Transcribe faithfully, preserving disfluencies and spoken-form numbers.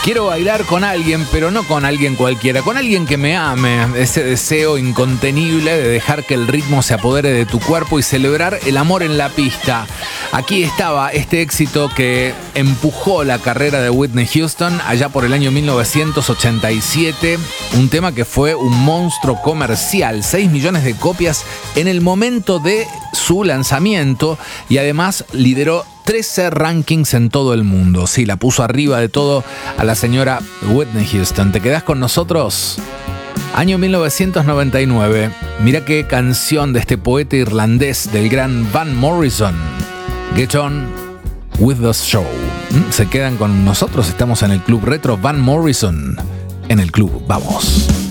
Quiero bailar con alguien, pero no con alguien cualquiera, con alguien que me ame. Ese deseo incontenible de dejar que el ritmo se apodere de tu cuerpo y celebrar el amor en la pista. Aquí estaba este éxito que empujó la carrera de Whitney Houston allá por el año mil novecientos ochenta y siete. Un tema que fue un monstruo comercial, seis millones de copias en el momento de su lanzamiento y además lideró trece rankings en todo el mundo. Sí, la puso arriba de todo a la señora Whitney Houston. ¿Te quedás con nosotros? Año mil novecientos noventa y nueve. Mira qué canción de este poeta irlandés del gran Van Morrison. Get On With The Show. ¿Se quedan con nosotros? Estamos en el Club Retro. Van Morrison en el club. Vamos.